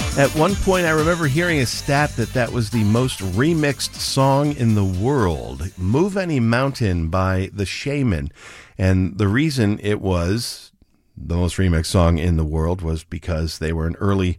At one point, I remember hearing a stat that was the most remixed song in the world, Move Any Mountain by The Shaman. And the reason it was the most remixed song in the world was because they were an early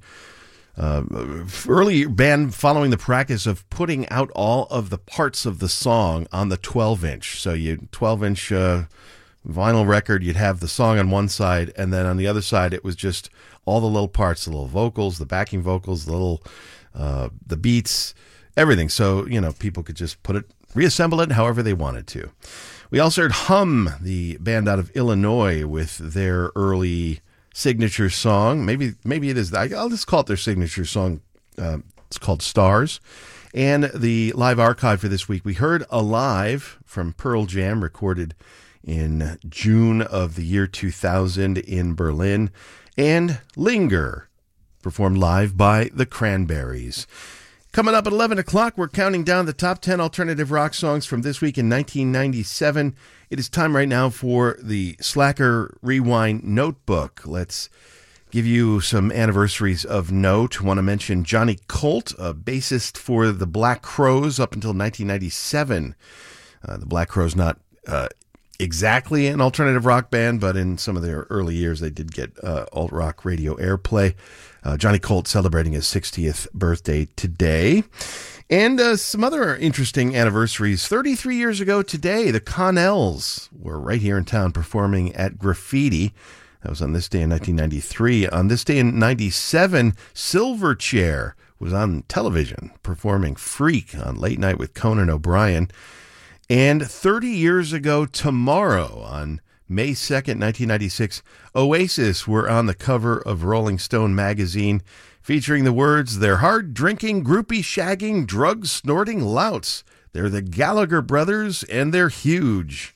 band following the practice of putting out all of the parts of the song on the 12-inch. So you 12-inch vinyl record, you'd have the song on one side, and then on the other side it was just all the little parts, the little vocals, the backing vocals, the beats, everything. So, people could just reassemble it however they wanted to. We also heard Hum, the band out of Illinois, with their early signature song. Maybe it is, I'll just call it their signature song. It's called Stars. And the live archive for this week, we heard Alive from Pearl Jam, recorded in June of the year 2000 in Berlin, and Linger, performed live by the Cranberries. Coming up at 11 o'clock, we're counting down the top 10 alternative rock songs from this week in 1997. It is time right now for the Slacker Rewind Notebook. Let's give you some anniversaries of note. I want to mention Johnny Colt, a bassist for the Black Crowes up until 1997. The Black Crowes not exactly an alternative rock band, but in some of their early years, they did get alt rock radio airplay. Johnny Colt celebrating his 60th birthday today. And some other interesting anniversaries. 33 years ago today, the Connells were right here in town performing at Graffiti. That was on this day in 1993. On this day in 97, Silverchair was on television performing Freak on Late Night with Conan O'Brien. And 30 years ago tomorrow, on May 2nd, 1996, Oasis were on the cover of Rolling Stone magazine, featuring the words, "They're hard-drinking, groupie-shagging, drug-snorting louts. They're the Gallagher brothers, and they're huge."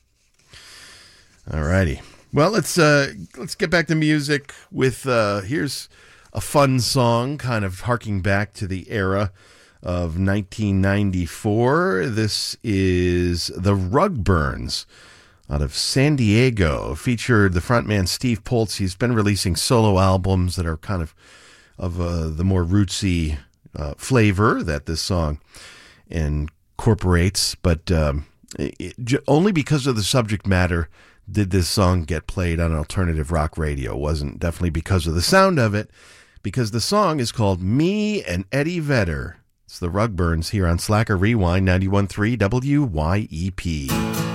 All righty. Well, let's get back to music with, here's a fun song, kind of harking back to the era of 1994. This is the Rugburns out of San Diego. Featured the frontman Steve Poltz. He's been releasing solo albums that are kind of the more rootsy flavor that this song incorporates, but only because of the subject matter did this song get played on alternative rock radio. It wasn't definitely because of the sound of it, because the song is called Me and Eddie Vedder. It's the Rugburns here on Slacker Rewind 91.3 WYEP.